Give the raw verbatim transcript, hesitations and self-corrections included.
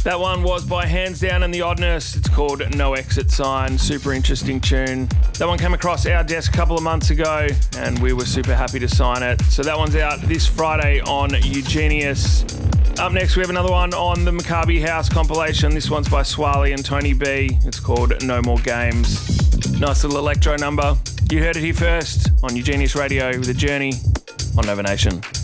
That one was by Hands Down and the Oddness. It's called No Exit Sign. Super interesting tune. That one came across our desk a couple of months ago and we were super happy to sign it. So that one's out this Friday on Eugenius. Up next we have another one on the Maccabi House compilation. This one's by Swali and Tony B. It's called No More Games. Nice little electro number. You heard it here first on Eugenius Radio with a Journey on Nova Nation.